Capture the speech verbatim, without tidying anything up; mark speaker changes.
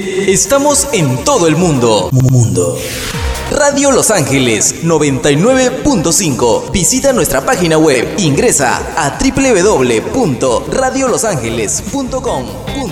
Speaker 1: Estamos en todo el mundo. Mundo. Radio Los Ángeles noventa y nueve punto cinco. Visita nuestra página web. Ingresa a doble u doble u doble u punto radio los ángeles punto com.